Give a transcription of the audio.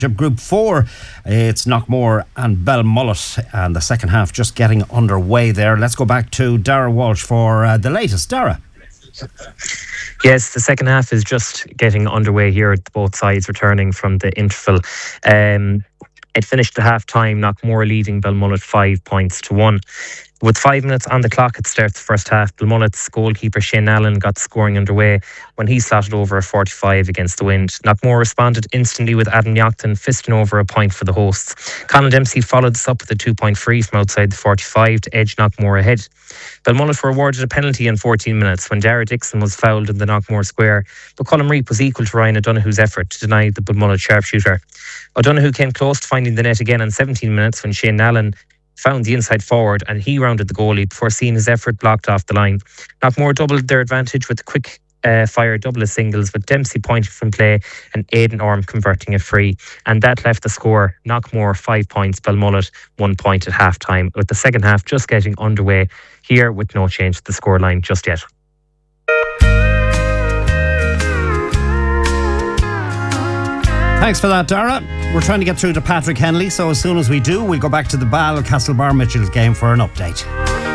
Group 4, it's Knockmore and Belmullet, and the second half just getting underway there. Let's go back to Dara Walsh for the latest. Dara. Yes, the second half is just getting underway here, both sides returning from the interval. It finished at half time, Knockmore leading Belmullet 5 points to 1. With 5 minutes on the clock at the start of the first half, Belmullet's goalkeeper Shane Allen got scoring underway when he slotted over a 45 against the wind. Knockmore responded instantly with Adam Yachtton fisting over a point for the hosts. Conor Dempsey followed this up with a 2-point free from outside the 45 to edge Knockmore ahead. Belmullet were awarded a penalty in 14 minutes when Dara Dixon was fouled in the Knockmore square, but Colm Reap was equal to Ryan O'Donoghue's effort to deny the Belmullet sharpshooter. O'Donoghue came close to finding the net again in 17 minutes when Shane Allen found the inside forward and he rounded the goalie before seeing his effort blocked off the line. Knockmore doubled their advantage with a quick fire double of singles, with Dempsey pointing from play and Aidan Orme converting a free, and that left the score Knockmore 5 points, Belmullet 1 point at half time, with the second half just getting underway here with no change to the scoreline just yet. Thanks for that, Dara. We're trying to get through to Patrick Henley, so as soon as we do, we'll go back to the Ball Castlebar Mitchell game for an update.